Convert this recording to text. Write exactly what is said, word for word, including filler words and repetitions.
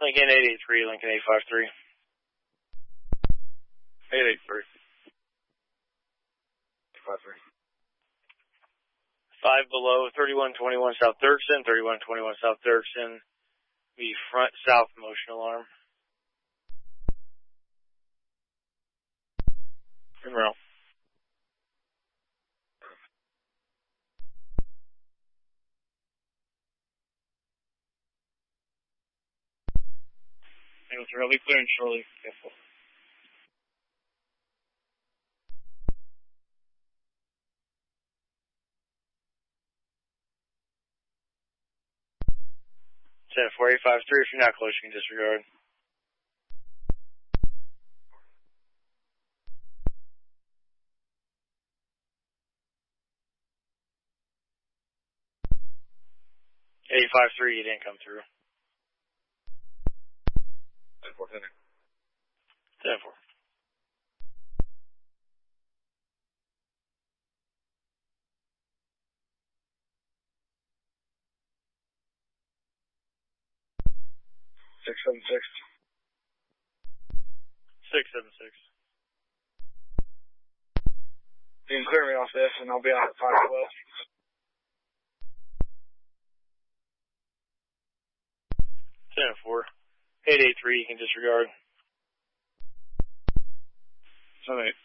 Lincoln eight eight three, Lincoln eight five three. eight eight three. eight five three. Five below, thirty-one twenty-one South Dirksen, thirty-one twenty-one South Dirksen. The front south motion alarm. In route. It was really clear and shortly. Careful. ten four eight five three, if you're not close, you can disregard. eight five three, you didn't come through. ten four, ten. ten four. six seven six. six seven six. You can clear me off this, and I'll be out at five twelve. ten four. eight eight three, you can disregard. seven eight.